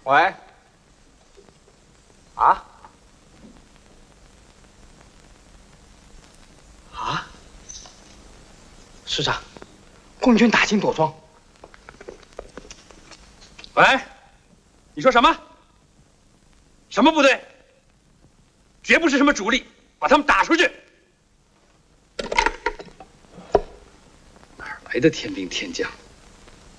喂。啊？啊？师长，共军打进朵庄。 喂，你说什么？什么部队？绝不是什么主力，把他们打出去！哪儿来的天兵天将？